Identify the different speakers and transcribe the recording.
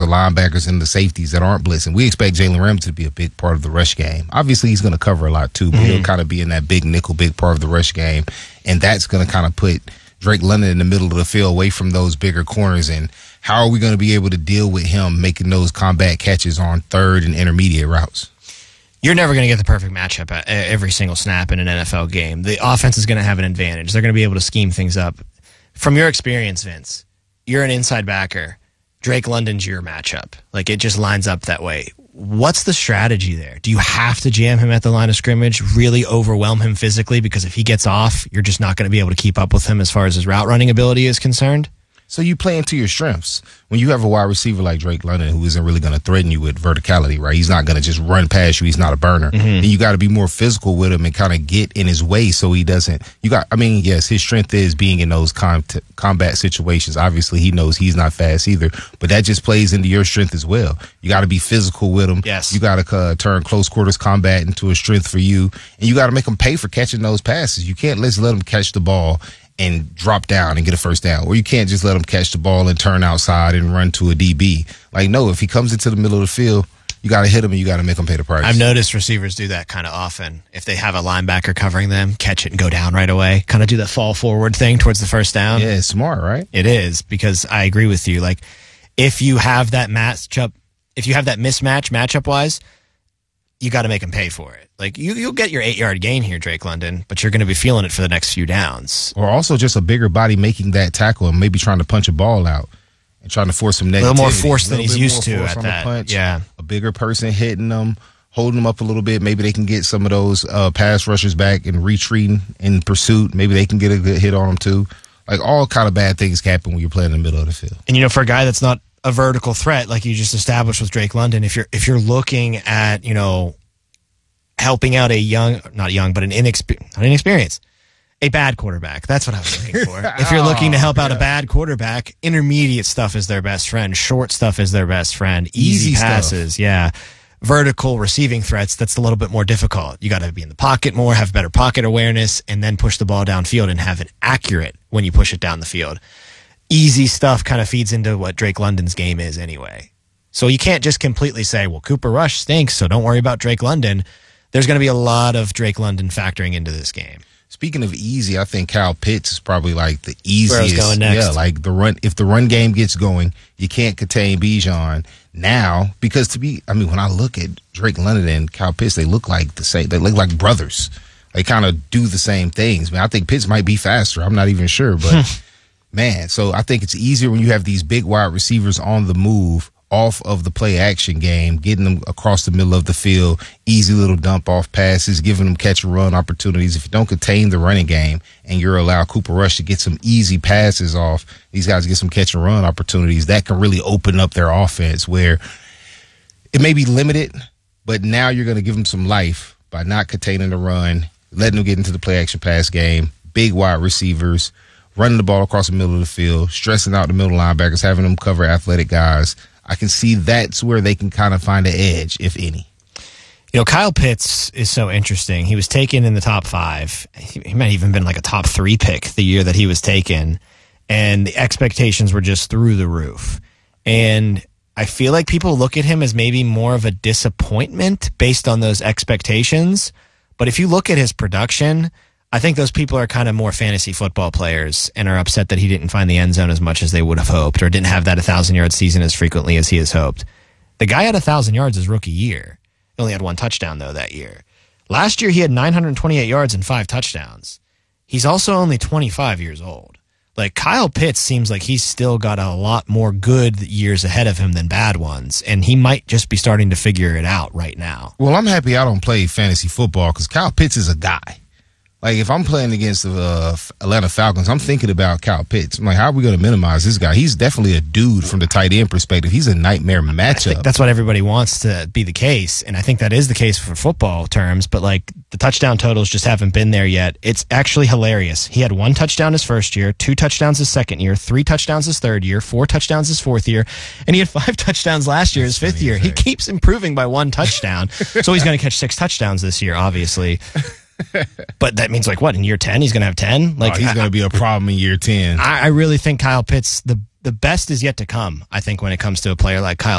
Speaker 1: the linebackers and the safeties that aren't blitzing. We expect Jalen Ramsey to be a big part of the rush game. Obviously, he's going to cover a lot too, but he'll kind of be in that big nickel, big part of the rush game, and that's going to kind of put Drake London in the middle of the field away from those bigger corners. And how are we going to be able to deal with him making those combat catches on third and intermediate routes?
Speaker 2: You're never going to get the perfect matchup at every single snap in an NFL game. The offense is going to have an advantage. They're going to be able to scheme things up. From your experience, Vince, you're an inside backer. Drake London's your matchup. Like, it just lines up that way. What's the strategy there? Do you have to jam him at the line of scrimmage, really overwhelm him physically? Because if he gets off, you're just not going to be able to keep up with him as far as his route running ability is concerned?
Speaker 1: So you play into your strengths. When you have a wide receiver like Drake London who isn't really going to threaten you with verticality, right? He's not going to just run past you. He's not a burner. Then you got to be more physical with him and kind of get in his way so he doesn't. Yes, his strength is being in those combat situations. Obviously, he knows he's not fast either, but that just plays into your strength as well. You got to be physical with him.
Speaker 2: Yes.
Speaker 1: You got to turn close quarters combat into a strength for you, and you got to make him pay for catching those passes. You can't just let him catch the ball and drop down and get a first down. Or you can't just let him catch the ball and turn outside and run to a DB. Like, no, if he comes into the middle of the field, you got to hit him and you got to make him pay the price.
Speaker 2: I've noticed receivers do that kind of often. If they have a linebacker covering them, catch it and go down right away. Kind of do that fall forward thing towards the first down.
Speaker 1: Yeah, it's smart, right?
Speaker 2: It is, because I agree with you. Like, if you have that mismatch matchup-wise, you got to make him pay for it. Like, you'll get your 8-yard gain here, Drake London, but you're going to be feeling it for the next few downs.
Speaker 1: Or also just a bigger body making that tackle and maybe trying to punch a ball out and trying to force some negativity.
Speaker 2: A little more force than he's used to at that.
Speaker 1: Punch.
Speaker 2: Yeah.
Speaker 1: A bigger person hitting them, holding them up a little bit. Maybe they can get some of those pass rushers back and retreating in pursuit. Maybe they can get a good hit on them too. Like, all kind of bad things happen when you're playing in the middle of the field.
Speaker 2: And, for a guy that's not a vertical threat, like you just established with Drake London, if you're looking at, helping out a bad quarterback. That's what I was looking for. If you're looking to help out a bad quarterback, intermediate stuff is their best friend. Short stuff is their best friend. Easy passes, yeah. Vertical receiving threats, that's a little bit more difficult. You got to be in the pocket more, have better pocket awareness, and then push the ball downfield and have it accurate when you push it down the field. Easy stuff kind of feeds into what Drake London's game is anyway. So you can't just completely say, well, Cooper Rush stinks, so don't worry about Drake London. There's going to be a lot of Drake London factoring into this game.
Speaker 1: Speaking of easy, I think Kyle Pitts is probably like the easiest.
Speaker 2: Where I was going next.
Speaker 1: Yeah, like if the run game gets going, you can't contain Bijan now, because when I look at Drake London and Kyle Pitts, they look like the same. They look like brothers. They kind of do the same things. I think Pitts might be faster. I'm not even sure, but man, so I think it's easier when you have these big wide receivers on the move, off of the play action game, getting them across the middle of the field, easy little dump off passes, giving them catch and run opportunities. If you don't contain the running game and you're allowed Cooper Rush to get some easy passes off, these guys get some catch and run opportunities, that can really open up their offense, where it may be limited, but now you're going to give them some life by not containing the run, letting them get into the play action pass game, big wide receivers, running the ball across the middle of the field, stressing out the middle linebackers, having them cover athletic guys. I can see that's where they can kind of find an edge, if any.
Speaker 2: Kyle Pitts is so interesting. He was taken in the top 5. He might have even been like a top 3 pick the year that he was taken, and the expectations were just through the roof. And I feel like people look at him as maybe more of a disappointment based on those expectations. But if you look at his production, I think those people are kind of more fantasy football players and are upset that he didn't find the end zone as much as they would have hoped, or didn't have that 1,000-yard season as frequently as he has hoped. The guy had 1,000 yards his rookie year. He only had 1 touchdown, though, that year. Last year, he had 928 yards and 5 touchdowns. He's also only 25 years old. Like, Kyle Pitts seems like he's still got a lot more good years ahead of him than bad ones, and he might just be starting to figure it out right now.
Speaker 1: Well, I'm happy I don't play fantasy football, because Kyle Pitts is a guy. Like, if I'm playing against the Atlanta Falcons, I'm thinking about Kyle Pitts. I'm like, how are we going to minimize this guy? He's definitely a dude from the tight end perspective. He's a nightmare matchup.
Speaker 2: I think that's what everybody wants to be the case, and I think that is the case for football terms, but, like, the touchdown totals just haven't been there yet. It's actually hilarious. He had 1 touchdown his first year, 2 touchdowns his second year, 3 touchdowns his third year, 4 touchdowns his fourth year, and he had 5 touchdowns last year, his fifth year. He keeps improving by 1 touchdown, so he's going to catch 6 touchdowns this year, obviously. But that means, like, what, in year 10 he's going to have 10? Like,
Speaker 1: he's going to be a problem in year 10.
Speaker 2: I really think Kyle Pitts, the best is yet to come, I think, when it comes to a player like Kyle